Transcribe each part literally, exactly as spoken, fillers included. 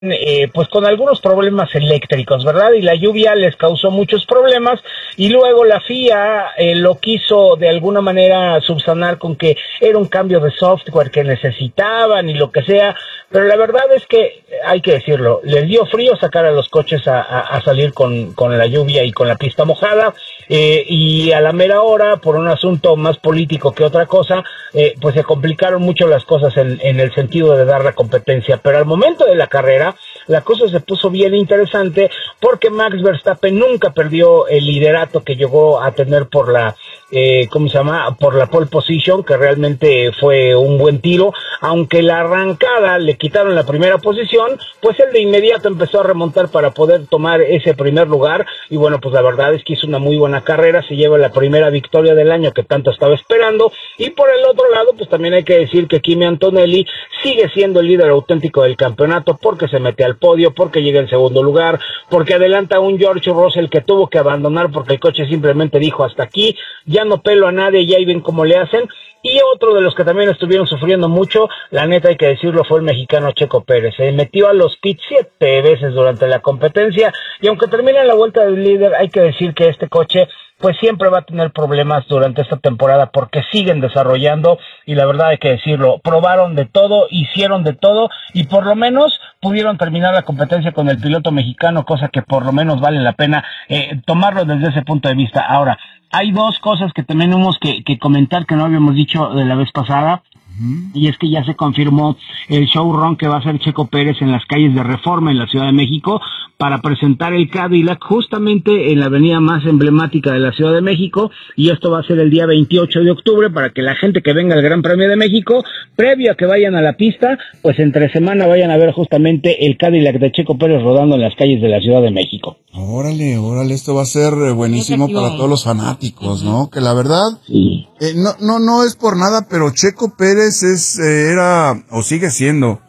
Eh, pues con algunos problemas eléctricos, ¿verdad? Y la lluvia les causó muchos problemas y luego la F I A eh, lo quiso de alguna manera subsanar con que era un cambio de software que necesitaban y lo que sea, pero la verdad es que, hay que decirlo, les dio frío sacar a los coches a, a, a salir con, con la lluvia y con la pista mojada, eh, y a la mera hora, por un asunto más político que otra cosa, eh, pues se complicaron mucho las cosas en, en el sentido de dar la competencia, pero al momento de la carrera, la cosa se puso bien interesante porque Max Verstappen nunca perdió el liderato que llegó a tener por la, eh, ¿cómo se llama? Por la pole position, que realmente fue un buen tiro, aunque la arrancada le quitaron la primera posición, pues él de inmediato empezó a remontar para poder tomar ese primer lugar, y bueno, pues la verdad es que hizo una muy buena carrera, se lleva la primera victoria del año que tanto estaba esperando, y por el otro lado, pues también hay que decir que Kimi Antonelli sigue siendo el líder auténtico del campeonato porque se mete al podio, porque llega en segundo lugar, porque adelanta a un George Russell que tuvo que abandonar porque el coche simplemente dijo hasta aquí, ya no pelo a nadie, ya ahí ven cómo le hacen. Y otro de los que también estuvieron sufriendo mucho, la neta hay que decirlo, fue el mexicano Checo Pérez. Se metió a los pits siete veces durante la competencia y aunque termina en la vuelta del líder, hay que decir que este coche pues siempre va a tener problemas durante esta temporada porque siguen desarrollando y la verdad hay que decirlo, probaron de todo, hicieron de todo y por lo menos pudieron terminar la competencia con el piloto mexicano, cosa que por lo menos vale la pena eh, tomarlo desde ese punto de vista. Ahora, hay dos cosas que también tenemos que, que comentar que no habíamos dicho de la vez pasada. Y es que ya se confirmó el showrun que va a hacer Checo Pérez en las calles de Reforma en la Ciudad de México para presentar el Cadillac justamente en la avenida más emblemática de la Ciudad de México, y esto va a ser el día veintiocho de octubre para que la gente que venga al Gran Premio de México, previo a que vayan a la pista, pues entre semana vayan a ver justamente el Cadillac de Checo Pérez rodando en las calles de la Ciudad de México. Órale, órale, esto va a ser buenísimo para todos los fanáticos, ¿no? Que la verdad, sí. eh, no, no, no es por nada, pero Checo Pérez es, eh, era, o sigue siendo,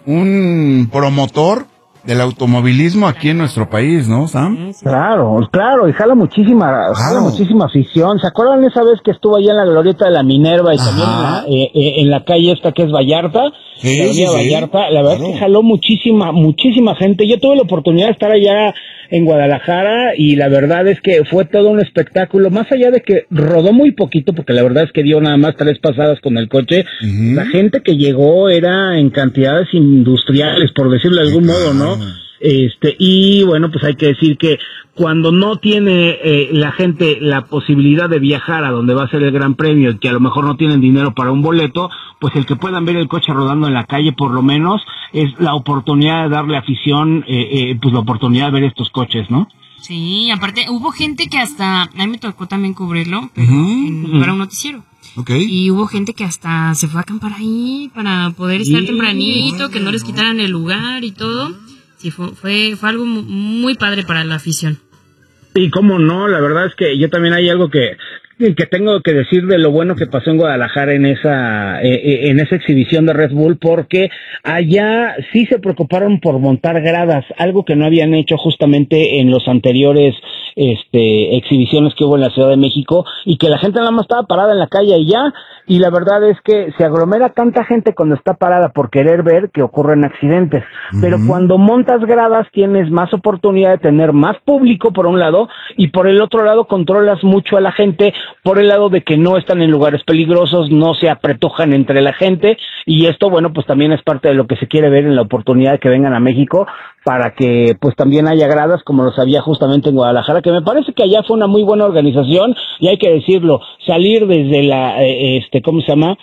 un promotor del automovilismo aquí en nuestro país, ¿no, Sam? Claro, claro, y jala muchísima, claro. jala muchísima afición. ¿Se acuerdan esa vez que estuvo allá en la glorieta de la Minerva y Ajá. también en la, eh, eh, en la calle esta que es Vallarta? Sí, la sí, Vallarta, sí. la verdad claro. es que jaló muchísima, muchísima gente. Yo tuve la oportunidad de estar allá en Guadalajara y la verdad es que fue todo un espectáculo, más allá de que rodó muy poquito, porque la verdad es que dio nada más tres pasadas con el coche, uh-huh. la gente que llegó era en cantidades industriales, por decirlo de algún sí, modo, ¿no? Este, y bueno, pues hay que decir que cuando no tiene eh, la gente la posibilidad de viajar a donde va a ser el Gran Premio, que a lo mejor no tienen dinero para un boleto, pues el que puedan ver el coche rodando en la calle, por lo menos, es la oportunidad de darle afición, eh, eh, pues la oportunidad de ver estos coches, ¿no? Sí, aparte hubo gente que hasta, a mí me tocó también cubrirlo, pero uh-huh, en, uh-huh. para un noticiero. Okay. Y hubo gente que hasta se fue a acampar ahí para poder estar sí, tempranito, bueno. que no les quitaran el lugar y todo. Sí, fue, fue, fue algo muy padre para la afición. Y cómo no, la verdad es que yo también hay algo que que tengo que decir de lo bueno que pasó en Guadalajara en esa eh, en esa exhibición de Red Bull, porque allá sí se preocuparon por montar gradas, algo que no habían hecho justamente en los anteriores este exhibiciones que hubo en la Ciudad de México, y que la gente nada más estaba parada en la calle y ya, y la verdad es que se aglomera tanta gente cuando está parada por querer ver que ocurren accidentes, uh-huh. pero cuando montas gradas tienes más oportunidad de tener más público por un lado, y por el otro lado controlas mucho a la gente, por el lado de que no están en lugares peligrosos, no se apretujan entre la gente, y esto, bueno, pues también es parte de lo que se quiere ver en la oportunidad de que vengan a México, para que pues también haya gradas como los había justamente en Guadalajara, que me parece que allá fue una muy buena organización, y hay que decirlo, salir desde la, eh, este, ¿cómo se llama?,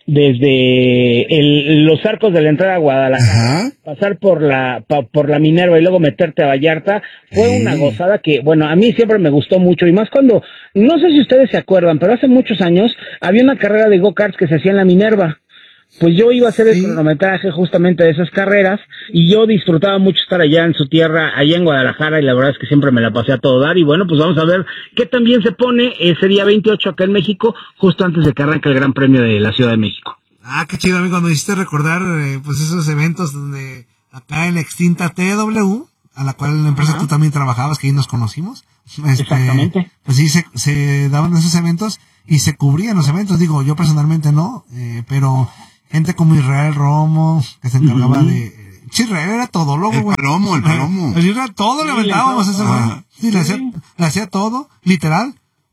desde el, los arcos de la entrada a Guadalajara, Ajá. pasar por la pa, por la Minerva y luego meterte a Vallarta, fue sí. una gozada que, bueno, a mí siempre me gustó mucho, y más cuando, no sé si ustedes se acuerdan, pero hace muchos años había una carrera de go-karts que se hacía en la Minerva. Pues yo iba a hacer sí. el cronometraje justamente de esas carreras, y yo disfrutaba mucho estar allá en su tierra, allá en Guadalajara, y la verdad es que siempre me la pasé a todo dar. Y bueno, pues vamos a ver qué también se pone ese día veintiocho acá en México, justo antes de que arranque el Gran Premio de la Ciudad de México. Ah, qué chido, amigo, cuando hiciste recordar eh, pues esos eventos donde acá en la extinta T W, a la cual la empresa Ajá. tú también trabajabas, que ahí nos conocimos. Este, Exactamente. Pues sí, se, se daban esos eventos y se cubrían los eventos. Digo, yo personalmente no, eh, pero gente como Israel Romo, que se encargaba uh-huh. de Chirrera era todo, loco, El güey. palomo, el palomo. El Chirrera todo le Sí, aventábamos a ese ah. güey. Sí, le hacía, le hacía todo, literal.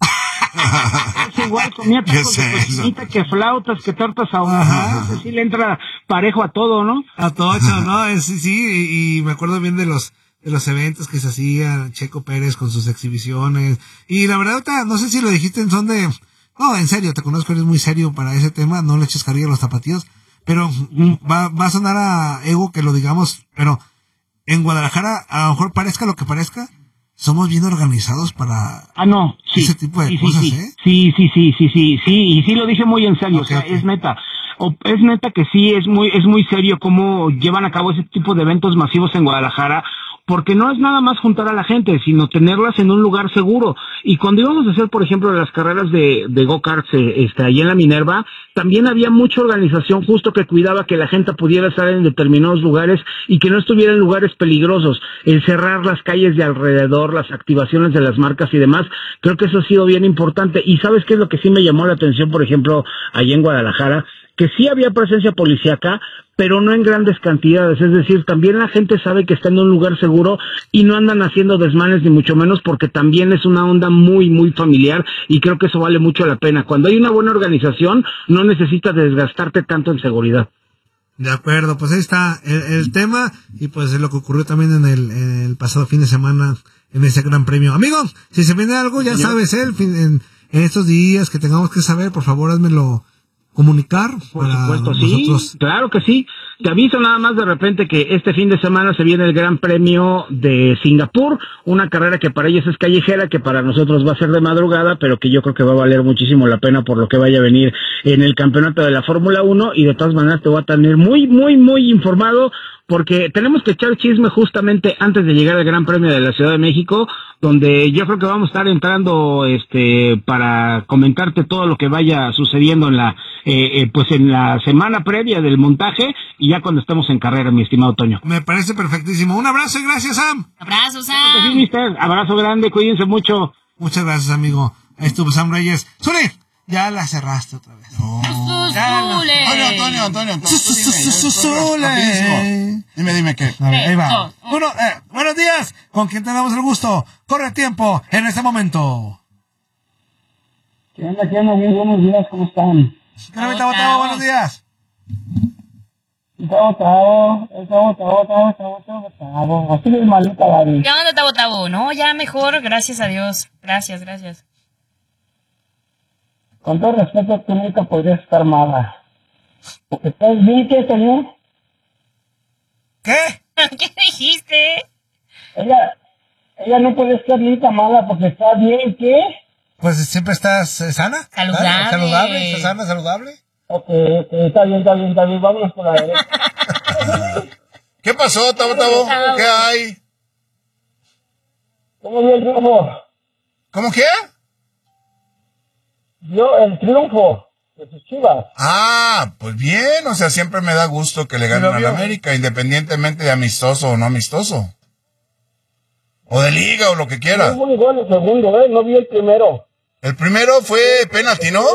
Es igual, comía ¿Qué tacos es de eso? cochinita, que flautas, que tortas ahogadas. Ajá. Entonces sí le entra parejo a todo, ¿no? A Tocho, ¿no? Es, sí, sí, y, y me acuerdo bien de los de los eventos que se hacían, Checo Pérez con sus exhibiciones. Y la verdad, ahorita, no sé si lo dijiste en son de... No, en serio, te conozco, eres muy serio para ese tema, no le eches carrilla a los tapatíos. Pero va, va a sonar a ego que lo digamos, pero en Guadalajara, a lo mejor parezca lo que parezca, somos bien organizados para Ah, no, sí. ese tipo de sí, cosas, sí, sí. ¿eh? Sí, sí, sí, sí, sí, sí, y sí lo dije muy en serio, Ok, o sea, ok. es neta. O, es neta que sí, es muy, es muy serio cómo llevan a cabo ese tipo de eventos masivos en Guadalajara, porque no es nada más juntar a la gente, sino tenerlas en un lugar seguro. Y cuando íbamos a hacer, por ejemplo, las carreras de, de go-karts, eh, este, ahí en la Minerva, también había mucha organización justo que cuidaba que la gente pudiera estar en determinados lugares y que no estuviera en lugares peligrosos. El cerrar las calles de alrededor, las activaciones de las marcas y demás, creo que eso ha sido bien importante. Y ¿sabes qué es lo que sí me llamó la atención, por ejemplo, allá en Guadalajara? Que sí había presencia policíaca, pero no en grandes cantidades, es decir, también la gente sabe que está en un lugar seguro y no andan haciendo desmanes ni mucho menos, porque también es una onda muy, muy familiar y creo que eso vale mucho la pena. Cuando hay una buena organización, no necesitas desgastarte tanto en seguridad. De acuerdo, pues ahí está el, el tema y pues lo que ocurrió también en el, en el pasado fin de semana en ese gran premio. Amigo, si se viene algo, ya sabes, ¿eh? El fin- en, en estos días que tengamos que saber, por favor, házmelo comunicar. Por para supuesto, sí, nosotros. claro que sí. Te aviso nada más de repente que este fin de semana se viene el Gran Premio de Singapur, una carrera que para ellos es callejera, que para nosotros va a ser de madrugada, pero que yo creo que va a valer muchísimo la pena por lo que vaya a venir en el campeonato de la Fórmula uno, y de todas maneras te voy a tener muy, muy, muy informado, porque tenemos que echar chisme justamente antes de llegar al Gran Premio de la Ciudad de México, donde yo creo que vamos a estar entrando este para comentarte todo lo que vaya sucediendo en la eh, eh, pues en la semana previa del montaje y ya cuando estemos en carrera, mi estimado Toño. Me parece perfectísimo. Un abrazo y gracias, Sam. Abrazo, Pues Sam. sí, mister, abrazo grande, cuídense mucho. Muchas gracias, amigo. Ahí estuvo Sam Reyes. Zuli, ya la cerraste otra vez. Ya la- Zule. Antonio, Antonio, Antonio, Antonio. Su- su- tú dime, su- su- yo- Zule. rapidísimo. Dime, dime qué. A ver, ahí va. Eso. Uno, eh, buenos días. ¿Con quién tenemos el gusto? Corre tiempo en este momento. ¿Qué onda, qué onda? Muy buenos días, ¿cómo están? Carabita Botavo, buenos días. Está botado, está botado, está botado, está botado. Así de malita, David. ¿Qué onda, Tabo Tabo? No, ya mejor, gracias a Dios. Gracias, gracias. Con todo respeto, tú nunca podrías estar mala. Porque estás bien, ¿qué, señor? ¿Qué? ¿Qué dijiste? Ella, ella no puede estar nunca mala porque está bien, ¿qué? Pues siempre estás eh, sana. Saludable. ¿Ah? Saludable, estás sana, saludable. Ok, ok, está bien, está bien, está bien, vámonos por la derecha. ¿Qué pasó, Tabo Tabo? ¿Qué hay? ¿Cómo vio el triunfo? ¿Cómo qué? Vio el triunfo de sus Chivas. Ah, pues bien, o sea, siempre me da gusto que le ganen Pero a vio- la América, independientemente de amistoso o no amistoso. O de liga o lo que quiera. Muy buen gol el segundo, ¿eh? No vi el primero. El primero fue penalti, ¿no?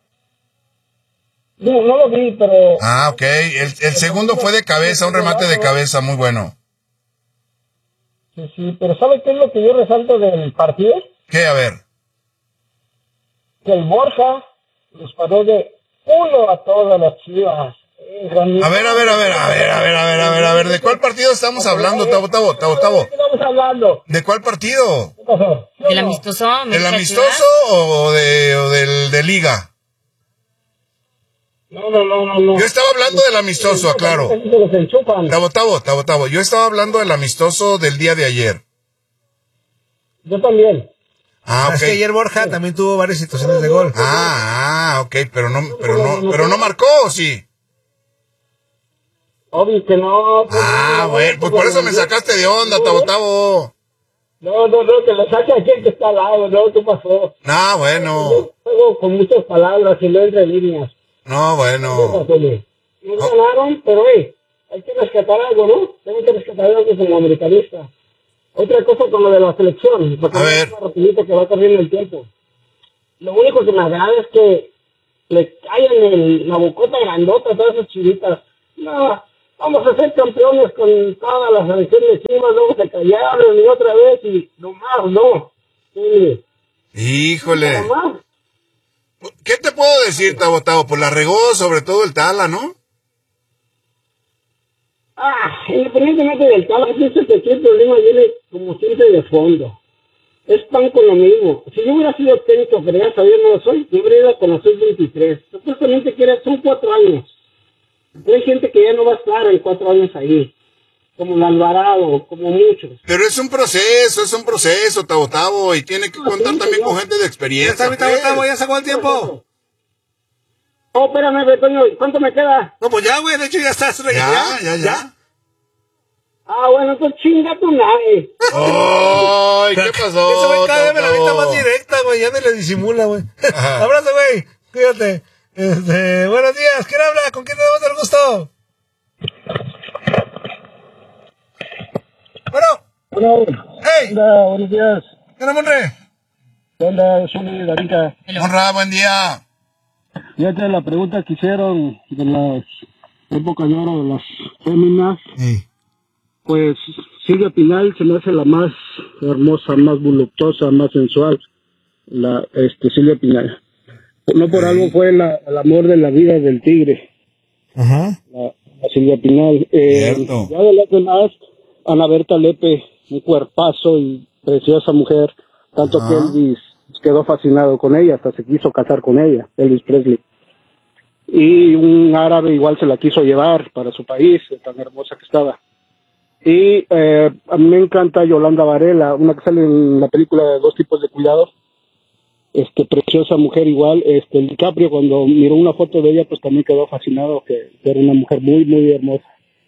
No, no lo vi, pero... Ah, ok. El, el segundo fue de cabeza, un remate de cabeza muy bueno. Sí, sí, pero ¿sabe qué es lo que yo resalto del partido? ¿Qué? A ver. Que el Borja nos paró de uno a todas las Chivas. Eh, A ver, a ver, a ver, a ver, a ver, a ver, a ver, a ver. ¿De cuál partido estamos hablando, Tabo Tabo? Tabo Tabo. ¿De qué estamos hablando? ¿De cuál partido? ¿Qué pasó? ¿Sí o ¿Del no? amistoso? ¿El América amistoso o, de, o del de liga? No, no, no, no, no. Yo estaba hablando del amistoso, aclaro. Se los enchufan. Tabo Tabo, Tabo Tabo. Yo estaba hablando del amistoso del día de ayer. Yo también. Ah, Es que ok. ayer Borja también tuvo varias situaciones de gol. Ah, ah, ok, pero no, pero no, pero no marcó, ¿o sí? Obvio que no. pues, Ah, no, bueno, pues por eso me sacaste de onda, Tabo Tabo. No, no, no, que lo saque aquel que está al lado, no, ¿qué pasó? Ah, bueno, Yo juego con muchas palabras y no entre líneas. no, bueno. No ganaron, pero hey, hay que rescatar algo, ¿no? Tengo que rescatar algo como americanista. Otra cosa con lo de la selección, porque A ver. es rapidito que va corriendo el tiempo. Lo único que me agrada es que le caen en la bocota grandota a todas esas chivitas. No, vamos a ser campeones con toda la selección de Chivas, luego se callaron y otra vez y nomás no. Sí. Híjole. ¿Nomás? ¿Qué te puedo decir, Tavo Tavo? Pues la regó sobre todo el Tala, ¿no? Ah, independientemente del Tala, pienso que aquí el problema viene como siempre de fondo. Es pan con lo mismo. Si yo hubiera sido técnico, pero ya sabía no lo soy, yo hubiera ido con los seis veintitrés. Supuestamente que era, son cuatro años. Hay gente que ya no va a estar en cuatro años ahí. Como el Alvarado, como muchos. Pero es un proceso, es un proceso, Tavo Tavo, y tiene que contar sí, también señor. Con gente de experiencia. Ya está, Tavo Tavo, ya se acabó el tiempo. Oh, espérame, Betoño, ¿cuánto me queda? No, pues ya, güey, de hecho ya estás. Ya, ya, ya. ya. Ah, bueno, entonces chinga tu nave. ¡Ay! ¿Qué pasó? Eso güey, cada vez me la vista más directa, güey, ya me la disimula, güey. Abrazo, güey, cuídate. Este, buenos días, ¿quién habla? ¿Con quién tenemos el gusto? Bueno. Bueno. Hey. Hola, buenos días. ¿Qué onda, Monre? ¿Qué onda? Soy Darita. Honra, buen día. Fíjate la pregunta que hicieron de las épocas de oro de las féminas. Hey. Pues Silvia Pinal se me hace la más hermosa, más voluptuosa, más sensual. La este Silvia Pinal. No por hey. algo fue la, el amor de la vida del tigre. Ajá. La, la Silvia Pinal. Eh, Cierto. Ya de las demás, Ana Berta Lepe, un cuerpazo y preciosa mujer. Tanto Ajá. que Elvis quedó fascinado con ella, hasta se quiso casar con ella, Elvis Presley. Y un árabe igual se la quiso llevar para su país, tan hermosa que estaba. Y eh, a mí me encanta Yolanda Varela, una que sale en la película de Dos tipos de cuidado. Este, preciosa mujer igual. Este, el DiCaprio, cuando miró una foto de ella, pues también quedó fascinado, que, que era una mujer muy, muy hermosa.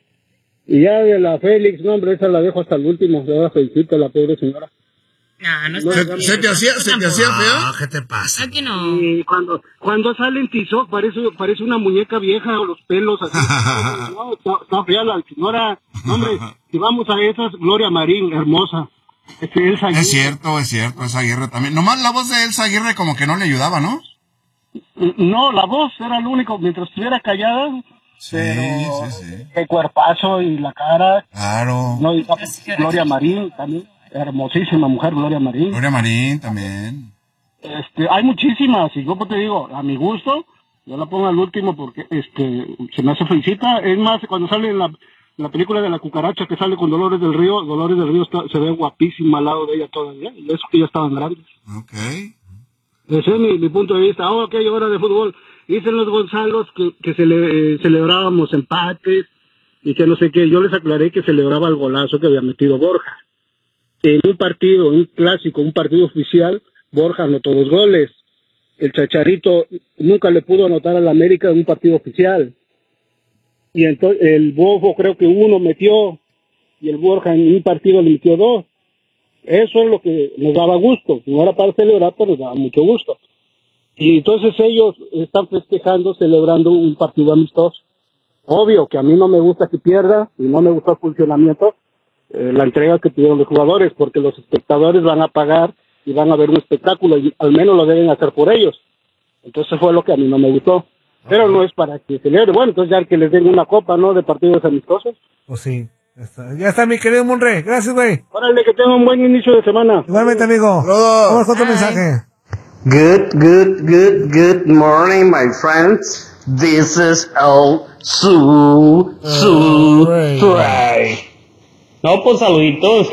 Y ya de la Félix, no hombre, esa la dejo hasta el último, se va felicito a la pobre señora. No, no está ¿Se, bien. ¿Se te hacía, se te hacía fea? No, ¿qué te pasa? Aquí no. Y cuando, cuando sale en Tizoc parece, parece una muñeca vieja, o los pelos así. No, está, está fea la señora. Hombre, si vamos a esas, Gloria Marín, hermosa. Este, Elsa es cierto, es cierto, Elsa Aguirre también. Nomás la voz de Elsa Aguirre como que no le ayudaba, ¿no? No, la voz era lo único, mientras estuviera callada. Sí, pero sí, sí. El cuerpazo y la cara. Claro. No, y, Gloria Marín también. Hermosísima mujer, Gloria Marín. Gloria Marín también. Este, hay muchísimas, y yo te digo, a mi gusto, yo la pongo al último porque este se me hace felicita. Es más, cuando sale en la, la película de la cucaracha que sale con Dolores del Río, Dolores del Río está, se ve guapísima al lado de ella todavía, y eso que ya estaban grandes. Ok. Ese es mi, mi punto de vista. Oh, ok, hora de fútbol. Dicen los Gonzalos que, que cele, eh, celebrábamos empates y que no sé qué. Yo les aclaré que celebraba el golazo que había metido Borja. En un partido, un clásico, un partido oficial, Borja anotó dos goles. El Chacharito nunca le pudo anotar al América en un partido oficial. Y entonces el Bofo creo que uno metió y el Borja en un partido le metió dos. Eso es lo que nos daba gusto. No era para celebrar, pero nos daba mucho gusto. Y entonces ellos están festejando, celebrando un partido amistoso. Obvio que a mí no me gusta que pierda y no me gusta el funcionamiento, eh, la entrega que pidieron los jugadores, porque los espectadores van a pagar y van a ver un espectáculo y al menos lo deben hacer por ellos. Entonces fue lo que a mí no me gustó. Pero no es para que celebre. Bueno, entonces ya que les den una copa, ¿no? De partidos amistosos. Pues sí. Ya está, ya está mi querido Monre. Gracias, güey. Órale, que tenga un buen inicio de semana. Igualmente, amigo. Vamos con otro mensaje. Good, good, good, good morning, my friends. This is El Su, Su, Tray. No, pues saluditos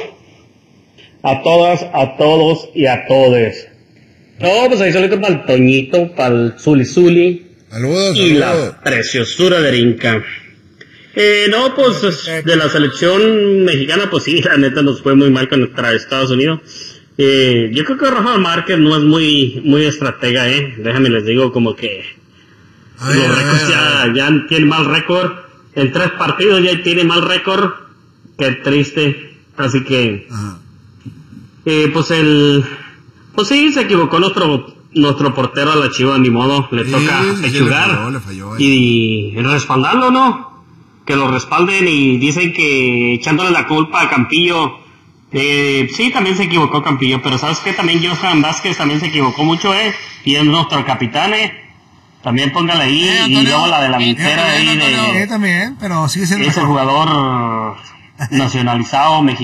a todas, a todos y a todes. No, pues ahí saluditos para el Toñito, para el Zuli Zuli. Saludos, y saludos. La preciosura de Rinca. Eh, no, pues de la selección mexicana, pues sí, la neta nos fue muy mal contra Estados Unidos. Eh, yo creo que Rafa Márquez no es muy muy estratega, eh. Déjame les digo como que ay, los récords ya, ya tiene mal récord. En tres partidos ya tiene mal récord. Qué triste. Así que, eh, pues el, pues sí, se equivocó nuestro nuestro portero a la Chiva, ni modo, le sí, toca pechugar sí, le falló, le falló, eh. y respaldarlo, ¿no? Que lo respalden y dicen que echándole la culpa a Campillo. Eh, sí, también se equivocó Campillo, pero ¿sabes qué? También Johan Vázquez también se equivocó mucho, ¿eh? Y es nuestro capitán, ¿eh? También póngale ahí, Eh, y Antonio, luego la delantera eh, ahí Antonio, de eh, también, pero sigue siendo ese mejor. jugador nacionalizado mexicano.